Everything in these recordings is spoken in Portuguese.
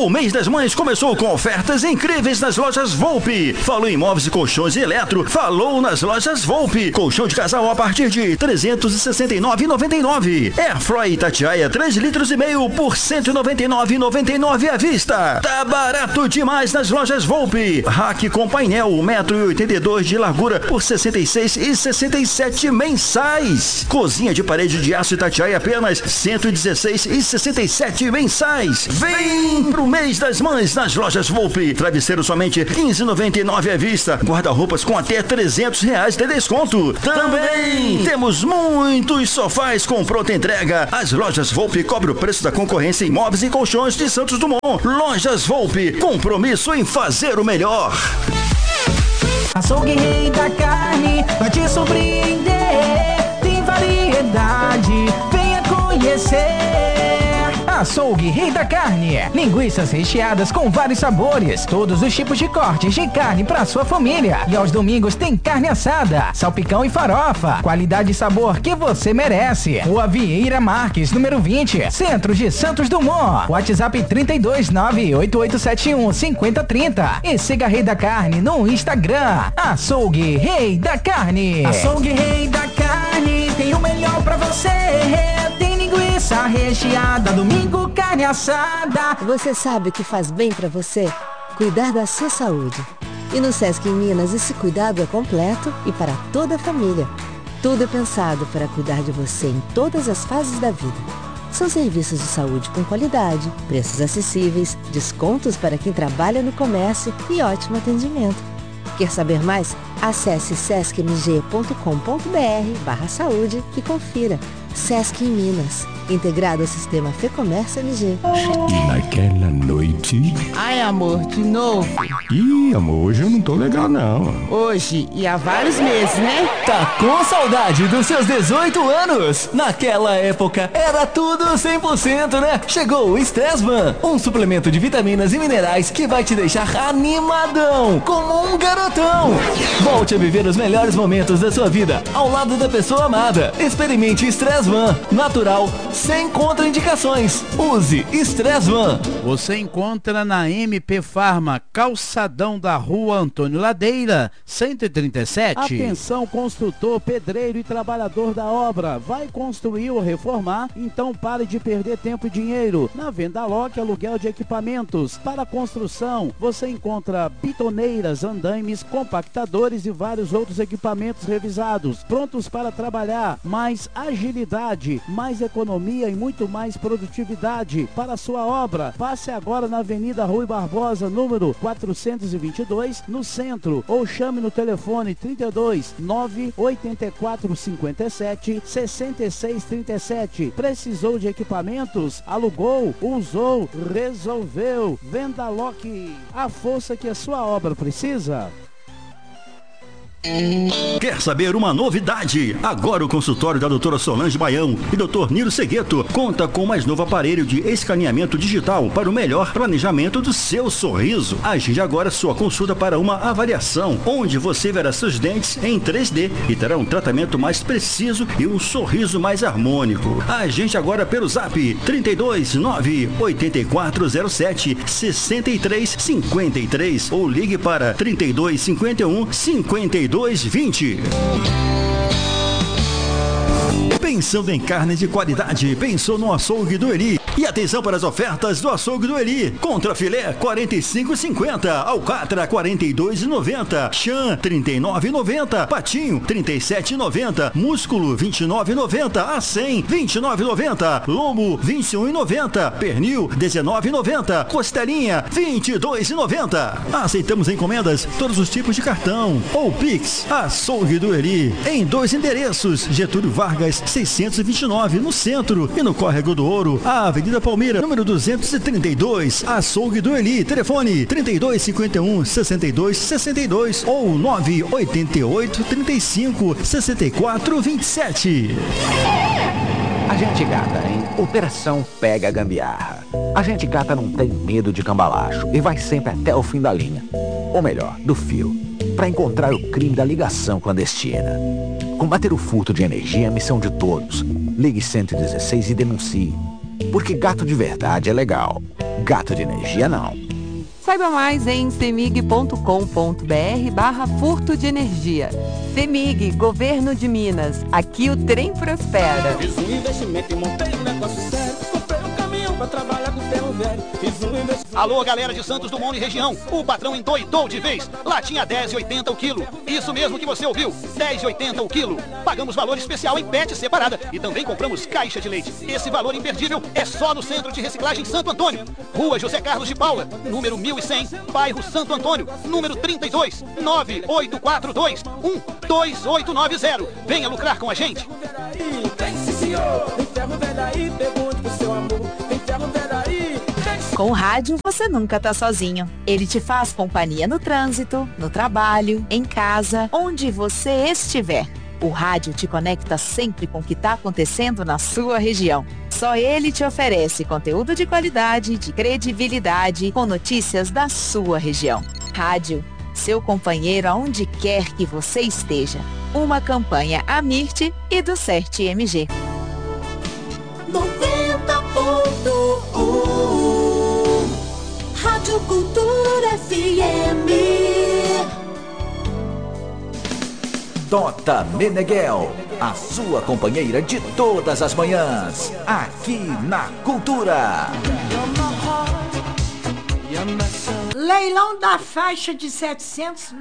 O mês das mães começou com ofertas incríveis nas lojas Volpe. Falou em móveis e colchões e eletro, falou nas lojas Volpe. Colchão de casal a partir de R$ 369,99. Airfry Itatiaia 3,5 litros por R$ 199,99 à vista. Tá barato demais nas lojas Volpe. Rack com painel 1,82 m de largura por R$ 66,67 mensais. Cozinha de parede de aço Itatiaia apenas R$ 116,67 mensais. Vem pro mês das mães nas lojas Volpe. Travesseiro somente R$ 15,99 à vista. Guarda-roupas com até R$ 300 de desconto. Também temos muitos sofás com pronta entrega. As lojas Volpe cobrem o preço da concorrência em móveis e colchões de Santos Dumont. Lojas Volpe, compromisso em fazer o melhor. Açougue Rei da Carne vai te surpreender. Tem variedade, venha conhecer. Açougue Rei da Carne. Linguiças recheadas com vários sabores. Todos os tipos de cortes de carne para sua família. E aos domingos tem carne assada, salpicão e farofa. Qualidade e sabor que você merece. Rua Vieira Marques, número 20, Centro de Santos Dumont. WhatsApp 32988715030. E siga Rei da Carne no Instagram. Açougue Rei da Carne. Açougue Rei da Carne tem o melhor pra você. Tem linguiça recheada, domingo carne assada. Você sabe o que faz bem pra você? Cuidar da sua saúde. E no Sesc em Minas esse cuidado é completo e para toda a família. Tudo é pensado para cuidar de você em todas as fases da vida. São serviços de saúde com qualidade, preços acessíveis, descontos para quem trabalha no comércio e ótimo atendimento. Quer saber mais? Acesse sescmg.com.br/saúde e confira. Sesc em Minas, integrado ao sistema Fecomércio MG. Naquela noite... Ai, amor, de novo? Ih, amor, hoje eu não tô legal, não. Hoje e há vários meses, né? Tá com saudade dos seus 18 anos? Naquela época era tudo 100%, né? Chegou o Stressman, um suplemento de vitaminas e minerais que vai te deixar animadão, como um garotão. Volte a viver os melhores momentos da sua vida ao lado da pessoa amada. Experimente Stressman, natural, sem contraindicações. Use Stressman. Você encontra na MP Farma, calçadão da Rua Antônio Ladeira, 137. Atenção, construtor, pedreiro e trabalhador da obra. Vai construir ou reformar? Então pare de perder tempo e dinheiro. Na Vendaloc, aluguel de equipamentos. Para construção, você encontra bitoneiras, andaimes, compactadores e vários outros equipamentos revisados, prontos para trabalhar. Mais agilidade, mais economia e muito mais produtividade para a sua obra. Passe agora na Avenida Rui Barbosa, número 422, no centro, ou chame no telefone 32 984 57 66 37. Precisou de equipamentos? Alugou, usou, resolveu. Vendaloc, a força que a sua obra precisa. Quer saber uma novidade? Agora o consultório da doutora Solange Baião e doutor Nilo Segueto conta com o mais novo aparelho de escaneamento digital para o melhor planejamento do seu sorriso. Agende agora sua consulta para uma avaliação, onde você verá seus dentes em 3D e terá um tratamento mais preciso e um sorriso mais harmônico. Agende agora pelo zap 32 98407 6353 ou ligue para 3251 5220. Pensando em carnes de qualidade, pensou no Açougue do Eli. E atenção para as ofertas do Açougue do Eli. Contra filé, R$ 45,50. Alcatra, R$ 42,90. Chã, R$ 39,90. Patinho, R$ 37,90. Músculo, R$ 29,90. Acém, R$ 29,90. Lombo, R$ 21,90. Pernil, R$ 19,90. Costelinha, R$ 22,90. Aceitamos encomendas, todos os tipos de cartão. Ou Pix, Açougue do Eli. Em 2 endereços, Getúlio Vargas, 629, no centro. E no Córrego do Ouro, a Avenida Palmeira, número 232, Açougue do Eli. Telefone 3251 6262 ou 988 35 64 27. Agente Gata, em Operação Pega a Gambiarra. Agente Gata não tem medo de cambalacho e vai sempre até o fim da linha. Ou melhor, do fio, para encontrar o crime da ligação clandestina. Combater o furto de energia é a missão de todos. Ligue 116 e denuncie. Porque gato de verdade é legal. Gato de energia não. Saiba mais em cemig.com.br/furto de energia. CEMIG, Governo de Minas. Aqui o trem prospera. Fiz um investimento e montei um negócio sério. Comprei um caminhão pra trabalhar com ferro velho. Fiz um investimento... Alô, galera de Santos Dumont e região. O patrão endoidou de vez. Latinha 10,80 o quilo. Isso mesmo que você ouviu. 10,80 o quilo. Pagamos valor especial em PET separada. E também compramos caixa de leite. Esse valor imperdível é só no Centro de Reciclagem Santo Antônio. Rua José Carlos de Paula, número 1100, bairro Santo Antônio, número 32, 984212890. Venha lucrar com a gente. Com o rádio, você nunca tá sozinho. Ele te faz companhia no trânsito, no trabalho, em casa, onde você estiver. O rádio te conecta sempre com o que está acontecendo na sua região. Só ele te oferece conteúdo de qualidade, de credibilidade, com notícias da sua região. Rádio, seu companheiro aonde quer que você esteja. Uma campanha Amirte e do CERT-MG. 90.1 Rádio Cultura FM. Tota Meneghel, a sua companheira de todas as manhãs, aqui na Cultura. Leilão da faixa de 700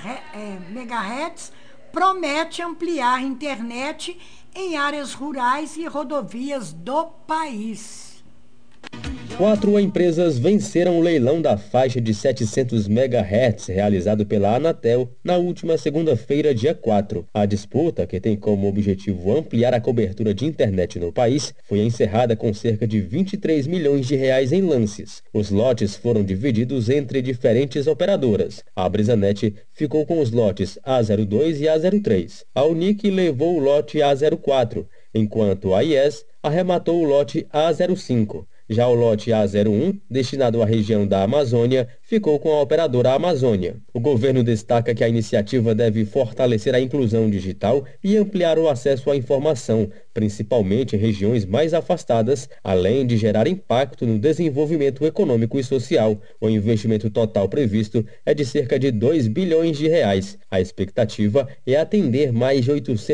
MHz promete ampliar a internet em áreas rurais e rodovias do país. 4 empresas venceram o leilão da faixa de 700 MHz realizado pela Anatel na última segunda-feira, dia 4. A disputa, que tem como objetivo ampliar a cobertura de internet no país, foi encerrada com cerca de 23 milhões de reais em lances. Os lotes foram divididos entre diferentes operadoras. A Brisanet ficou com os lotes A02 e A03. A Unic levou o lote A04, enquanto a IES arrematou o lote A05. Já o lote A01, destinado à região da Amazônia, ficou com a operadora Amazônia. O governo destaca que a iniciativa deve fortalecer a inclusão digital e ampliar o acesso à informação, principalmente em regiões mais afastadas, além de gerar impacto no desenvolvimento econômico e social. O investimento total previsto é de cerca de 2 bilhões de reais. A expectativa é atender mais de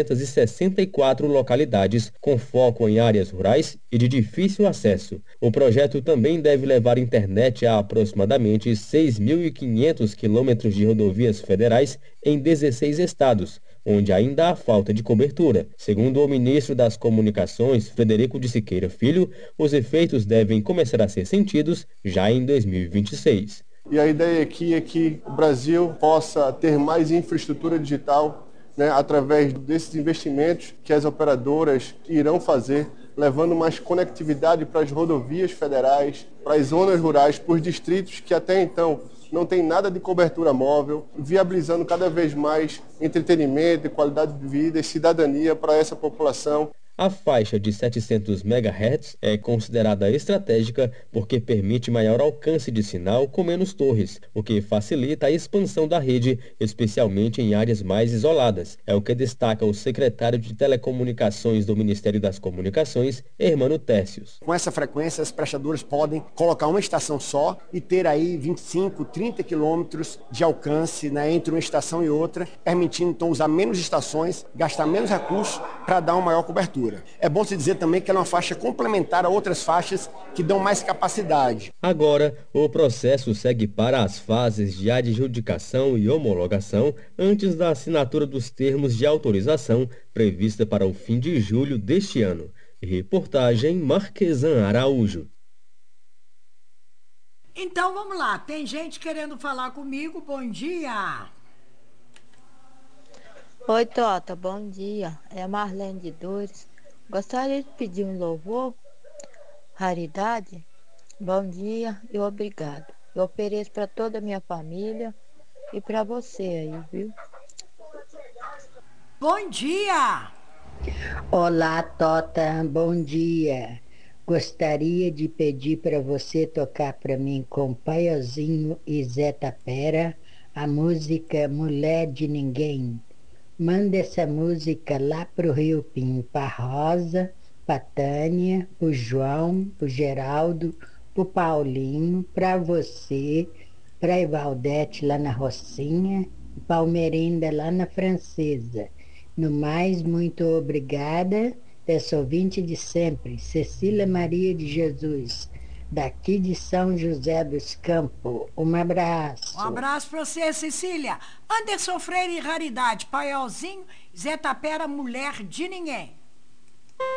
864 localidades, com foco em áreas rurais e de difícil acesso. O projeto também deve levar internet a aproximadamente 6.500 quilômetros de rodovias federais em 16 estados, onde ainda há falta de cobertura. Segundo o ministro das Comunicações, Frederico de Siqueira Filho, os efeitos devem começar a ser sentidos já em 2026. E a ideia aqui é que o Brasil possa ter mais infraestrutura digital, através desses investimentos que as operadoras irão fazer, levando mais conectividade para as rodovias federais, para as zonas rurais, para os distritos que até então não tem nada de cobertura móvel, viabilizando cada vez mais entretenimento, qualidade de vida e cidadania para essa população. A faixa de 700 MHz é considerada estratégica porque permite maior alcance de sinal com menos torres, o que facilita a expansão da rede, especialmente em áreas mais isoladas. É o que destaca o secretário de Telecomunicações do Ministério das Comunicações, Hermano Tércios. Com essa frequência, os prestadores podem colocar uma estação só e ter aí 25, 30 quilômetros de alcance entre uma estação e outra, permitindo então usar menos estações, gastar menos recursos para dar uma maior cobertura. É bom se dizer também que ela é uma faixa complementar a outras faixas que dão mais capacidade. Agora, o processo segue para as fases de adjudicação e homologação antes da assinatura dos termos de autorização prevista para o fim de julho deste ano. Reportagem Marquesan Araújo. Então vamos lá, tem gente querendo falar comigo, bom dia. Oi, Tota, bom dia. É a Marlene de Dores. Gostaria de pedir um louvor, raridade. Bom dia e obrigado. Eu ofereço para toda a minha família e para você aí, viu? Bom dia! Olá, Tota, bom dia. Gostaria de pedir para você tocar para mim com Paiozinho e Zé Tapera a música Mulher de Ninguém. Manda essa música lá pro Rio Pinho, pra Rosa, pra Tânia, pro João, pro Geraldo, pro Paulinho, pra você, pra Ivaldete lá na Rocinha, Palmeirinda lá na Francesa. No mais, muito obrigada, dessa ouvinte de sempre, Cecília Maria de Jesus, daqui de São José dos Campos. Um abraço. Um abraço pra você, Cecília. Anderson Freire e Raridade, Paiolzinho, Zé Tapera, mulher de ninguém.